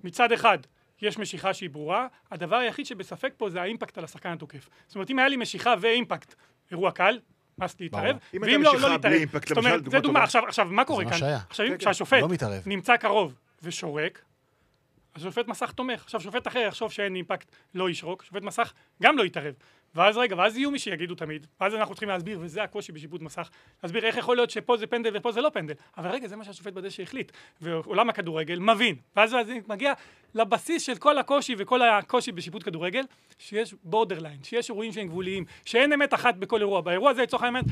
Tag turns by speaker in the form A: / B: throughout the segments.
A: מצד אחד, יש משיכה שהיא ברורה, הדבר היחיד שבספק פה זה האימפקט על השחקן התוקף. זאת אומרת, אם היה לי משיכה ואימפקט, אירוע קל, אז להתערב, ואם לא, לא להתערב. זאת אומרת, זה דוגמה, עכשיו, מה קורה כאן? עכשיו, כשהשופט נמצא קרוב ושורק, אז שופט מסך תומך. עכשיו, שופט אחר יחשוב שאין אימפקט, לא ישרוק, שופט מסך גם לא יתערב. ואז יהיו מי שיגידו תמיד, ואז אנחנו צריכים להסביר, וזה הקושי בשיפוט מסך, להסביר איך יכול להיות שפה זה פנדל ופה זה לא פנדל. אבל רגע, זה מה שהשופט בדשא החליט. ועולם הכדורגל מבין. ואז מגיע לבסיס של כל הקושי וכל הקושי בשיפוט כדורגל, שיש בורדרליין, שיש אירועים שהם גבוליים, שאין אמת אחת בכל אירוע. באירוע הזה לצורך האמת,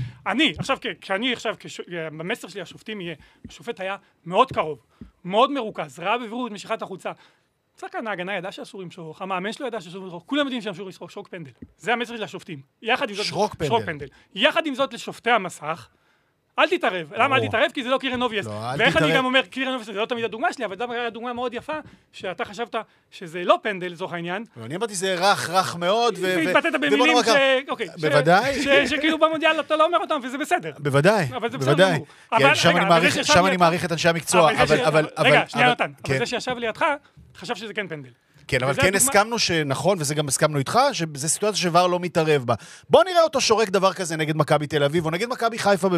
A: במסר שלי השופטים יהיה, השופט היה מאוד קרוב, מאוד מרוכז, ראה בבירור את משיכת החוצה. שחקן ההגנה ידע שאסור למשוך, המאמן שלו ידע שאסור למשוך, כולם יודעים שאסור למשוך, שרוק פנדל. זה המסר של השופטים. שרוק פנדל. יחד עם זאת לשופטי המסך, אל תתערב. למה אל תתערב? כי זה לא קירן אובייס. ואיך אני גם אומר, קירן אובייס זה לא תמיד הדוגמה שלי, אבל זה דוגמה מאוד יפה, שאתה חשבת שזה לא פנדל, לזוך העניין.
B: אני אמרתי, זה רך מאוד,
A: והתבטאת במילים שכאילו במונדיאל אתה לא אומר אותם, וזה בסדר.
B: בוודאי, בוודאי. שם אני מעריך את אנשי המקצוע, אבל...
A: רגע, שנייה נתן, אבל זה שישב לידך, חשב שזה כן פנדל.
B: כן, אבל כן הסכמנו שנכון, וזה גם הסכמנו איתך, שזו סיטואציה שבר לא מתערב בה. בוא נראה אותו שורק דבר כזה נגד מכבי תל אביב, או נגד מכבי חיפה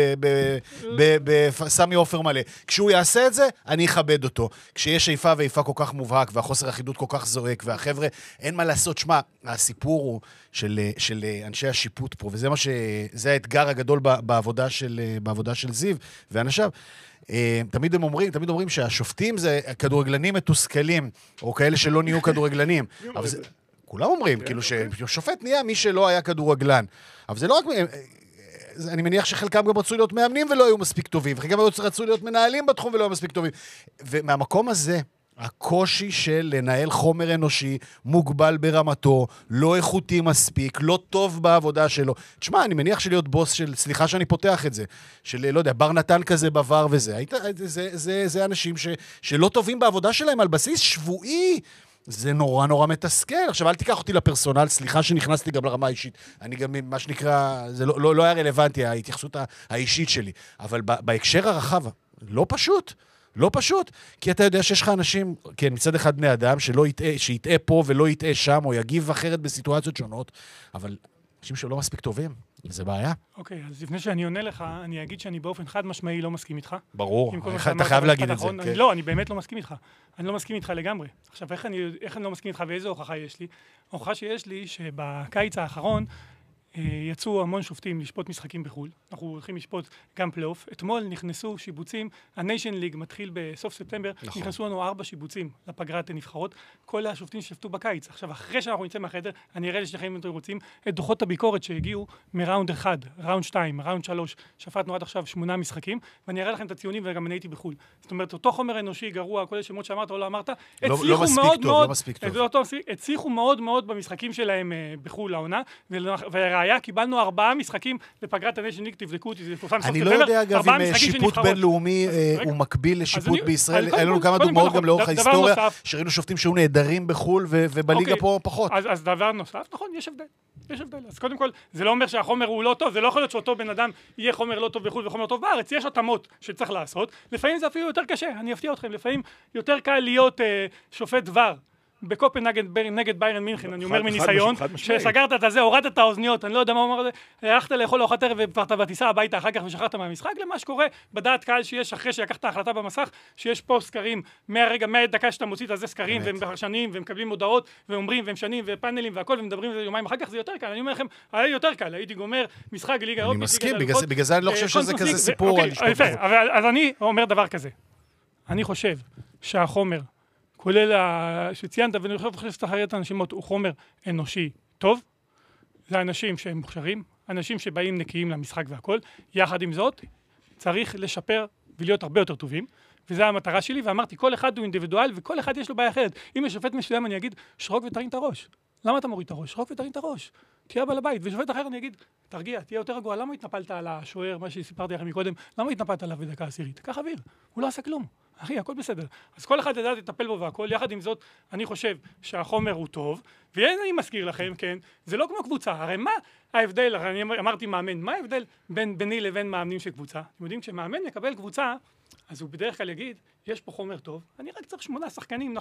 B: בסמי עופר מלא. כשהוא יעשה את זה, אני אכבד אותו. כשיש איפה ואיפה כל כך מובהק, והחוסר אחידות כל כך זועק, והחבר'ה, אין מה לעשות. שמה, הסיפור הוא של אנשי השיפוט פה, וזה זה האתגר הגדול בעבודה של זיו ואנשיו. תמיד אומרים שהשופטים זה כדורגלנים מתוסכלים, או כאלה שלא נהיו כדורגלנים. כולם אומרים, כאילו ששופט נהיה מי שלא היה כדורגלן. אבל זה לא רק... אני מניח שחלקם גם רצו להיות מאמנים ולא היו מספיק טובים, וחלקם רצו להיות מנהלים בתחום ולא היו מספיק טובים. ומהמקום הזה, הקושי של לנהל חומר אנושי מוגבל ברמתו, לא איכותי מספיק, לא טוב בעבודה שלו. תשמע, אני מניח שלהיות בוס של, סליחה שאני פותח את זה, של, לא יודע, בר נתן כזה בעבר וזה, זה אנשים שלא טובים בעבודה שלהם על בסיס שבועי. זה נורא נורא מתסכל. עכשיו, אל תיקח אותי לפרסונל, סליחה שנכנסתי גם לרמה האישית. אני גם, מה שנקרא, זה לא היה רלוונטי, ההתייחסות האישית שלי. אבל בהקשר הרחב, לא פשוט. לא פשוט, כי אתה יודע שיש לך אנשים, כן, מצד אחד בני אדם, שיטעה פה ולא יטעה שם, או יגיב אחרת בסיטואציות שונות, אבל אנשים שלא מספיק טובים, זה בעיה.
A: אוקיי, אז לפני שאני עונה לך, אני אגיד שאני באופן חד משמעי לא מסכים איתך.
B: ברור, אתה חייב להגיד את זה.
A: לא, אני באמת לא מסכים איתך. אני לא מסכים איתך לגמרי. עכשיו, איך אני לא מסכים איתך ואיזו הוכחה יש לי? ההוכחה שיש לי שבקיץ האחרון, יצאו המון שופטים לשפוט משחקים בחול. אנחנו הולכים לשפוט גם פלייאוף. אתמול נכנסו שיבוצים, הניישן ליג מתחיל בסוף ספטמבר, נכנסו לנו 4 שיבוצים לפגרת הנבחרות. כל השופטים ששפטו בקיץ. עכשיו, אחרי שאנחנו נצא מהחדר, אני אראה לשניכם אם אתם רוצים את דוחות הביקורת שהגיעו מראונד 1, ראונד 2, ראונד 3, שפטנו עד עכשיו 8 משחקים, ואני אראה לכם את הציונים וגם אני הייתי בחול. זאת אומרת, אותו חומר אנושי גרוע, כל השמות שאמרת או לא אמרת, הצליחו מאוד מאוד במשחקים שלהם בחול העונה, היה, קיבלנו 4 משחקים לפגרת הניישן ליג, תבדקו אותי, זה פורסם בסוף ספטמבר.
B: אני לא יודע, אגב, אם שיפוט בינלאומי הוא מקביל לשיפוט בישראל. היה לנו כמה דוגמאות גם לאורך ההיסטוריה, שראינו שופטים שהיו נהדרים בחול, ובליגה פה פחות.
A: אז דבר נוסף, נכון, יש הבדל. יש הבדל. אז קודם כל, זה לא אומר שהחומר הוא לא טוב, זה לא יכול להיות שאותו בן אדם יהיה חומר לא טוב בחול וחומר טוב בארץ, יש התאמות שצריך לעשות. לפעמים זה אפילו יותר קשה, אני אפתיע אתכם, לפעמים יותר קל להיות שופט דבר. בקופנהגן נגד ביירן מינכן, אני אומר מניסיון, שסגרת את זה, הורדת את האוזניות, אני לא יודע מה אומר, הלכת לאכול ארוחת ערב ובטיסה הביתה אחר כך ושחררת מהמשחק, למה שקורה בדעת קהל שיש אחרי שלקחת ההחלטה במסך, שיש פה סקרים, מהדקה שאתה מוציא את זה סקרים, והם פרשנים, והם מקבלים הודעות, ואומרים, והם שנים, ופאנלים והכל, ומדברים על זה יומיים אחר כך, זה יותר קל, אני אומר לכם, היה יותר קל, הייתי גומר משחק ליגה אירופית.
B: אני מסכים, בגלל זה אני לא חושב שזה כזה סיפור.
A: אז אני אומר דבר כזה, אני חושב שהחומר כולל שציינת, ואני חושב שתחרר את האנשים, הוא חומר אנושי טוב, זה אנשים שהם מוכשרים, אנשים שבאים נקיים למשחק והכל, יחד עם זאת, צריך לשפר ולהיות הרבה יותר טובים, וזו המטרה שלי, ואמרתי, כל אחד הוא אינדיבידואל, וכל אחד יש לו בעיה אחרת. אם יש שופט מסוים, אני אגיד, שרוק ותרים את הראש. למה אתה מוריד את הראש? שרוק ותרים את הראש. תהיה בעל הבית. ושופט אחר אני אגיד, תרגיע, תהיה יותר רגוע. למה התנפלת על השוער, מה שסיפרתי לכם מקודם? למה התנפלת עליו בדקה עשירית? קח אוויר. הוא לא עשה כלום. אחי, הכל בסדר. אז כל אחד ידע לטפל בו והכל. יחד עם זאת, אני חושב שהחומר הוא טוב, ואני מזכיר לכם, כן, זה לא כמו קבוצה. הרי מה ההבדל? אני אמרתי מאמן, מה ההבדל ביני לבין מאמנים של קבוצה? אתם יודעים, כשמאמן מקבל קבוצה, אז הוא בדרך כלל יגיד, יש פה חומר טוב, אני רק צריך 8 שחקנים,